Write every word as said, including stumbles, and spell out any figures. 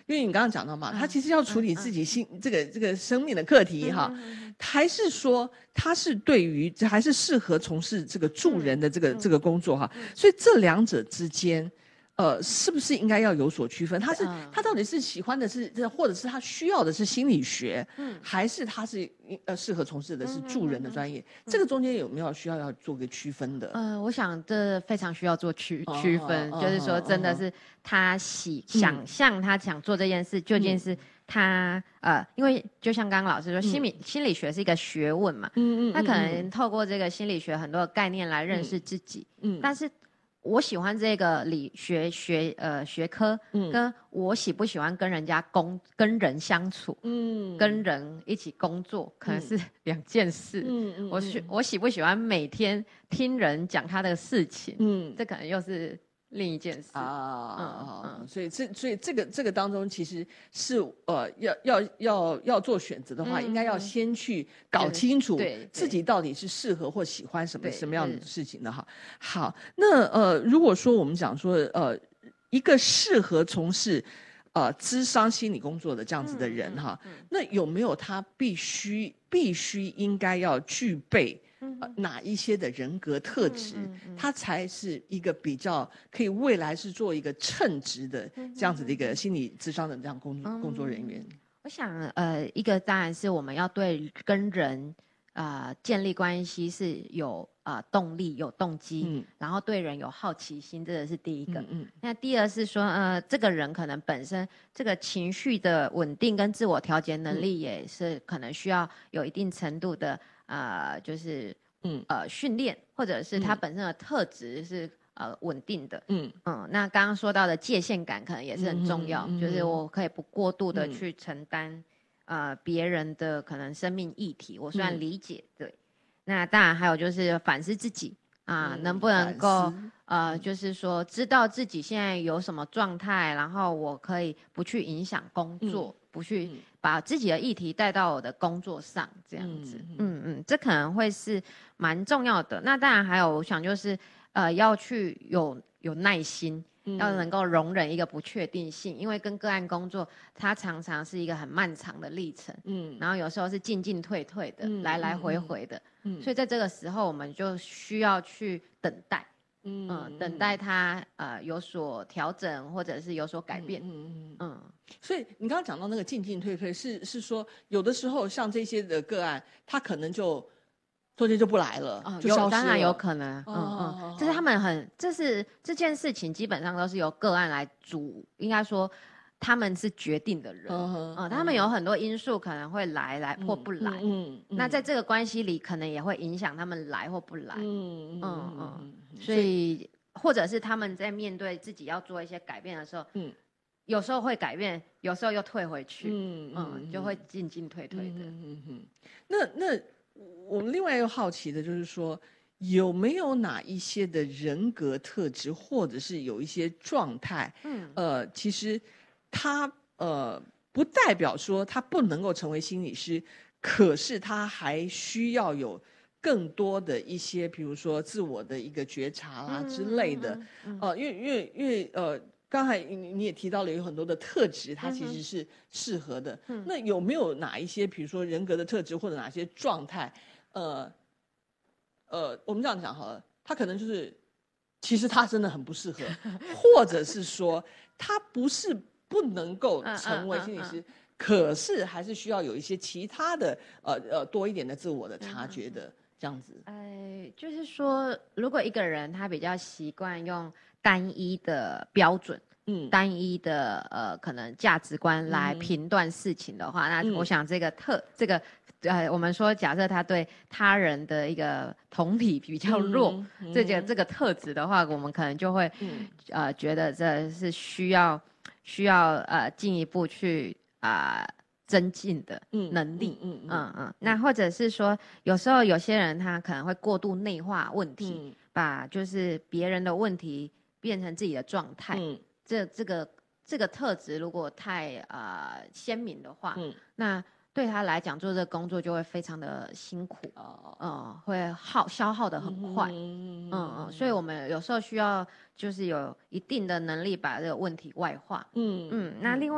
因为你刚刚讲到嘛，他其实要处理自己心、嗯、这个这个生命的课题哈、嗯，还是说他是对于还是适合从事这个助人的这个、嗯、这个工作哈、嗯，所以这两者之间。呃，是不是应该要有所区分？他是、嗯、他到底是喜欢的是，或者是他需要的是心理学，嗯，还是他是呃适合从事的是助人的专业？嗯嗯嗯、这个中间有没有需要要做个区分的？ 呃，我想这非常需要做区区分，哦、就是说真的是他喜、嗯、想象他想做这件事，究竟是他、嗯、呃，因为就像刚刚老师说，心理、嗯、心理学是一个学问嘛，嗯嗯，他可能透过这个心理学很多的概念来认识自己，嗯，但是。我喜欢这个理学学呃学科，嗯，跟我喜不喜欢跟人家工跟人相处，嗯，跟人一起工作可能是两件事，嗯嗯，我喜我喜不喜欢每天听人讲他的事情，嗯，这可能又是另一件事啊，嗯嗯，所以这所以这个这个当中其实是呃要要要要做选择的话，嗯、应该要先去搞清楚自己到底是适合或喜欢什么什么样的事情的哈。好，那呃如果说我们讲说呃一个适合从事呃諮商心理工作的这样子的人哈、嗯嗯嗯，那有没有他必须必须应该要具备？呃、哪一些的人格特质、嗯嗯嗯、他才是一个比较可以未来是做一个称职的这样子的一个心理諮商的这样工作、嗯、工作人员？ 我想呃一个当然是我们要对跟人呃建立关系是有呃动力有动机、嗯、然后对人有好奇心，这个是第一个。嗯嗯，那第二是说呃这个人可能本身这个情绪的稳定跟自我调节能力也是可能需要有一定程度的呃就是嗯呃训练，或者是他本身的特质是、嗯、呃稳定的。嗯嗯，那刚刚说到的界限感可能也是很重要，嗯、就是我可以不过度的去承担、嗯、呃别人的可能生命议题，我虽然理解、嗯、对。那当然还有就是反思自己啊、嗯，能不能够呃就是说知道自己现在有什么状态，然后我可以不去影响工作、嗯、不去把自己的议题带到我的工作上这样子。嗯 嗯, 嗯，这可能会是蛮重要的。那当然还有我想就是呃要去有有耐心，要能够容忍一个不确定性，因为跟个案工作它常常是一个很漫长的历程，嗯，然后有时候是进进退退的、嗯、来来回回的，嗯，所以在这个时候我们就需要去等待，嗯，呃、等待它呃有所调整或者是有所改变，嗯嗯 嗯, 嗯，所以你刚刚讲到那个进进退退是是说有的时候像这些的个案他可能就中间就不来了，嗯、就消失了， 当然有可能，嗯嗯，哦、这是他们很，这是这件事情基本上都是由个案来主，应该说他们是决定的人，嗯嗯，他们有很多因素可能会来来或不来，嗯 嗯, 嗯，那在这个关系里可能也会影响他们来或不来，嗯嗯嗯，所以或者是他们在面对自己要做一些改变的时候，嗯，有时候会改变，有时候又退回去，嗯 嗯, 嗯，就会进进退退的，嗯嗯嗯，那那。我们另外又好奇的就是说，有没有哪一些的人格特质，或者是有一些状态，嗯，呃，其实他呃不代表说他不能够成为心理师，可是他还需要有更多的一些，比如说自我的一个觉察啦之类的，嗯嗯嗯、呃，因为因为因为呃。刚才你也提到了有很多的特质，它其实是适合的。嗯、那有没有哪一些，比如说人格的特质，或者哪些状态，呃，呃，我们这样讲好了，他可能就是，其实他真的很不适合，或者是说他不是不能够成为心理师，嗯嗯嗯嗯、可是还是需要有一些其他的，呃呃，多一点的自我的察觉的、嗯、这样子。 呃，就是说，如果一个人他比较习惯用单一的标准，嗯，单一的呃可能价值观来评断事情的话，嗯、那我想这个特、嗯、这个呃我们说假设他对他人的一个同理比较弱，嗯嗯、这个这个特质的话，我们可能就会、嗯、呃觉得这是需要需要呃进一步去啊。呃增进的能力，嗯嗯 嗯, 嗯, 嗯，那或者是说，有时候有些人他可能会过度内化问题，嗯、把就是别人的问题变成自己的状态，嗯，这这个这个特质如果太呃鲜明的话，嗯，那对他来讲做这个工作就会非常的辛苦，哦，嗯，会耗消耗的很快，嗯 嗯, 嗯, 嗯，所以我们有时候需要就是有一定的能力把这个问题外化，嗯嗯，那另外。